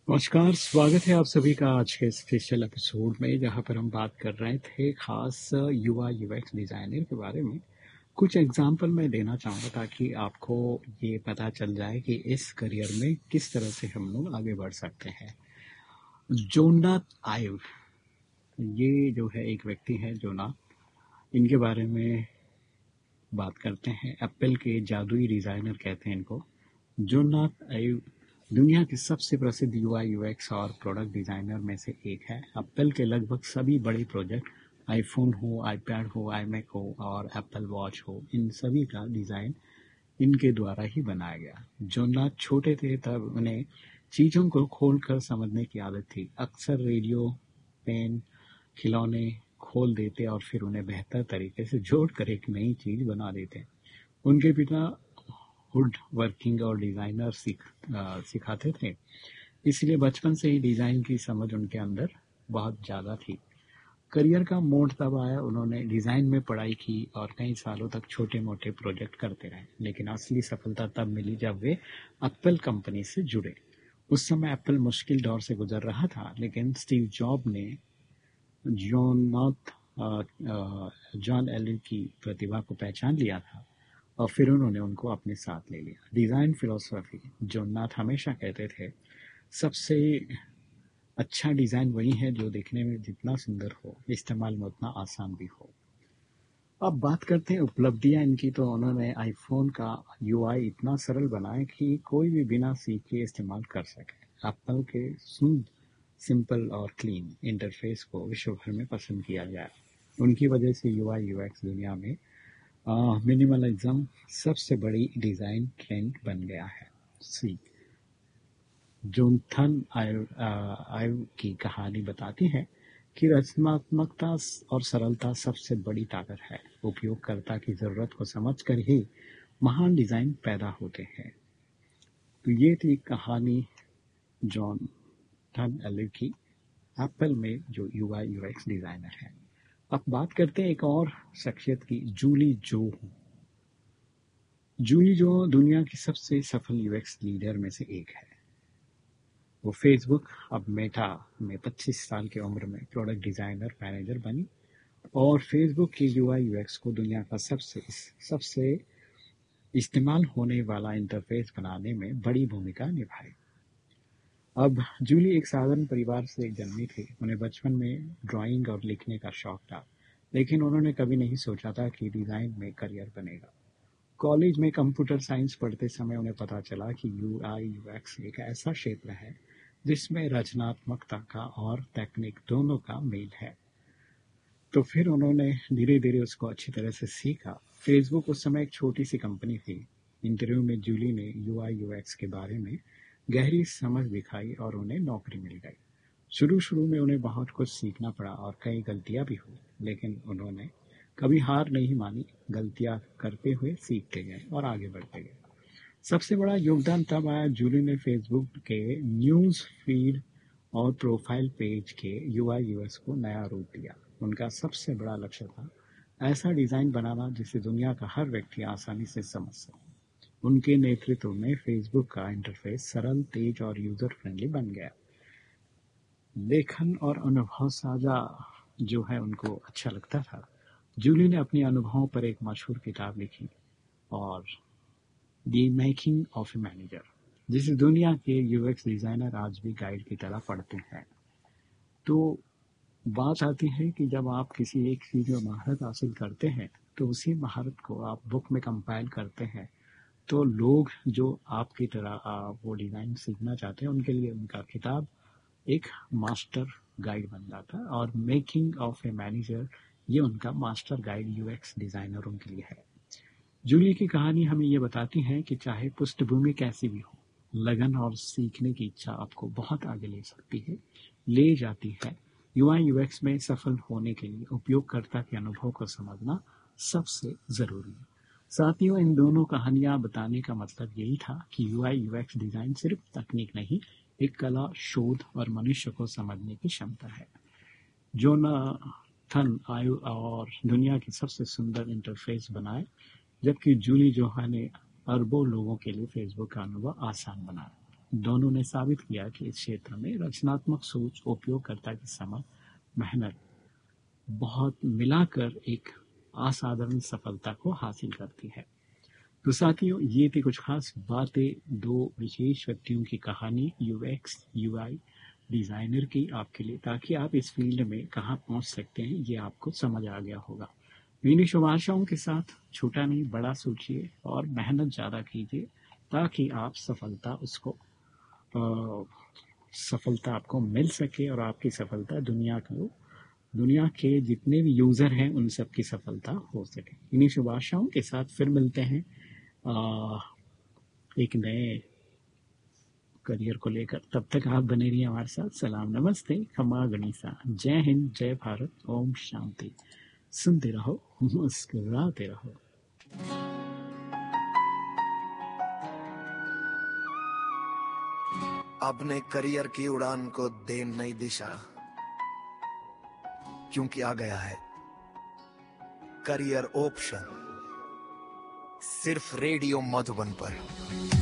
नमस्कार, स्वागत है आप सभी का आज के स्पेशल एपिसोड में जहां पर हम बात कर रहे थे खास युवा यूएक्स डिजाइनर के बारे में। कुछ एग्जाम्पल मैं देना चाहूँगा ताकि आपको ये पता चल जाए कि इस करियर में किस तरह से हम लोग आगे बढ़ सकते हैं। जोनाथ आइव, ये जो है एक व्यक्ति है जोनाथ, इनके बारे में बात करते हैं। एप्पल के जादुई डिजाइनर कहते हैं इनको। जोनाथ आइव दुनिया के सबसे प्रसिद्ध युवा यूएक्स और प्रोडक्ट डिजाइनर में से एक है। एप्पल के लगभग सभी बड़े प्रोजेक्ट, आईफोन हो, आईपैड हो, आईमैक हो और एप्पल वॉच हो, इन सभी का डिजाइन इनके द्वारा ही बनाया गया। जोनाथ छोटे थे तब उन्हें चीजों को खोलकर समझने की आदत थी। अक्सर रेडियो, पेन, खिलौने खोल देते और फिर उन्हें बेहतर तरीके से जोड़कर एक नई चीज बना देते। उनके पिता वुड वर्किंग और डिजाइनर सिखाते थे, इसलिए बचपन से ही डिजाइन की समझ उनके अंदर बहुत ज्यादा थी। करियर का मोड़ तब आया, उन्होंने डिजाइन में पढ़ाई की और कई सालों तक छोटे मोटे प्रोजेक्ट करते रहे, लेकिन असली सफलता तब मिली जब वे एप्पल कंपनी से जुड़े। उस समय एप्पल मुश्किल दौर से गुजर रहा था, लेकिन स्टीव जॉब ने जॉन एलन की प्रतिभा को पहचान लिया था और फिर उन्होंने उनको अपने साथ ले लिया। डिजाइन फिलोसफी, जोनाथ हमेशा कहते थे, सबसे अच्छा डिजाइन वही है जो दिखने में जितना सुंदर हो, इस्तेमाल में उतना आसान भी हो। अब बात करते हैं उपलब्धियां इनकी। तो उन्होंने आईफोन का यूआई इतना सरल बनाया कि कोई भी बिना सीखे इस्तेमाल कर सके। एप्पल के सिंपल और क्लीन इंटरफेस को विश्व भर में पसंद किया गया। उनकी वजह से यूआई यूएक्स दुनिया में मिनिमलिज्म सबसे बड़ी डिजाइन ट्रेंड बन गया है। सी जोनाथन आइव की कहानी बताती है कि रचनात्मकता और सरलता सबसे बड़ी ताकत है। उपयोगकर्ता की जरूरत को समझकर ही महान डिजाइन पैदा होते हैं। तो ये थी कहानी जोनाथन आइव की, एप्पल में जो यूआई यूएक्स डिजाइनर है। अब बात करते हैं एक और शख्सियत की, जूली जो। जूली जो दुनिया की सबसे सफल यूएक्स लीडर में से एक है। वो फेसबुक, अब मेटा में 25 साल की उम्र में प्रोडक्ट डिजाइनर मैनेजर बनी और फेसबुक की यूआई यूएक्स को दुनिया का सबसे इस्तेमाल होने वाला इंटरफेस बनाने में बड़ी भूमिका निभाई। अब जूली एक साधारण परिवार से जन्मी थी। उन्हें बचपन में ड्राइंग और लिखने का शौक था, लेकिन उन्होंने कभी नहीं सोचा था कि डिजाइन में करियर बनेगा। कॉलेज में कंप्यूटर साइंस पढ़ते समय उन्हें पता चला कि यूआई यूएक्स एक ऐसा क्षेत्र है जिसमें रचनात्मकता का और तकनीक दोनों का मेल है। तो फिर उन्होंने धीरे धीरे उसको अच्छी तरह से सीखा। फेसबुक उस समय एक छोटी सी कंपनी थी। इंटरव्यू में जूली ने यूआई यूएक्स के बारे में गहरी समझ दिखाई और उन्हें नौकरी मिल गई। शुरू शुरू में उन्हें बहुत कुछ सीखना पड़ा और कई गलतियां भी हुई, लेकिन उन्होंने कभी हार नहीं मानी। गलतियां करते हुए सीखते गए और आगे बढ़ते गए। सबसे बड़ा योगदान तब आया, जूली ने फेसबुक के न्यूज फीड और प्रोफाइल पेज के यूआई यूएक्स को नया रूप दिया। उनका सबसे बड़ा लक्ष्य था ऐसा डिजाइन बनाना जिसे दुनिया का हर व्यक्ति आसानी से समझ सके। उनके नेतृत्व में फेसबुक का इंटरफेस सरल, तेज और यूजर फ्रेंडली बन गया। लेखन और अनुभव साझा जो है उनको अच्छा लगता था। जूली ने अपने अनुभवों पर एक मशहूर किताब लिखी और the making of a manager, जिसे दुनिया के यूएक्स डिजाइनर आज भी गाइड की तरह पढ़ते हैं। तो बात आती है कि जब आप किसी एक चीज में महारत हासिल करते हैं तो उसी महारत को आप बुक में कंपाइल करते हैं, तो लोग जो आपकी तरह वो डिजाइन सीखना चाहते हैं उनके लिए उनका किताब एक मास्टर गाइड बन जाता है। और मेकिंग ऑफ ए मैनेजर ये उनका मास्टर गाइड यूएक्स डिजाइनरों के लिए है। जूली की कहानी हमें ये बताती है कि चाहे पृष्ठभूमि कैसी भी हो, लगन और सीखने की इच्छा आपको बहुत आगे ले जाती है। यूआई यूएक्स में सफल होने के लिए उपयोगकर्ता के अनुभव को समझना सबसे जरूरी है। साथियों, इन दोनों कहानियां बताने का मतलब यही था कि यूआई यूएक्स डिजाइन सिर्फ तकनीक नहीं, एक कला, शोध और मनुष्य को समझने की क्षमता है। जोनाथन आइव और दुनिया की सबसे सुंदर इंटरफेस बनाए, जबकि जूली जोहा ने अरबों लोगों के लिए फेसबुक का अनुभव आसान बनाया। दोनों ने साबित किया कि इस क्षेत्र में रचनात्मक सोच, उपयोगकर्ता की समझ, मेहनत बहुत मिलाकर एक असाधारण सफलता को हासिल करती है। तो साथियों, ये थी कुछ खास बातें दो विशेष व्यक्तियों की कहानी यूएक्स यूआई डिजाइनर की आपके लिए, ताकि आप इस फील्ड में कहाँ पहुंच सकते हैं ये आपको समझ आ गया होगा। मेरी शुभ आशाओं के साथ छोटा नहीं बड़ा सोचिए और मेहनत ज़्यादा कीजिए, ताकि आप सफलता आपको मिल सके और आपकी सफलता दुनिया के जितने भी यूज़र हैं उन सब की सफलता हो सके। इन्हीं शुभ आशाओं के साथ फिर मिलते हैं एक नए करियर को लेकर। तब तक आप बने रहिए हमारे साथ। सलाम, नमस्ते, खमा गणिसा, जय हिंद, जय भारत, ओम शांति। सुनते रहो, मुस्कुराते रहो। अपने करियर की उड़ान को दे नई दिशा, क्योंकि आ गया है करियर ऑप्शन, सिर्फ रेडियो मधुबन पर।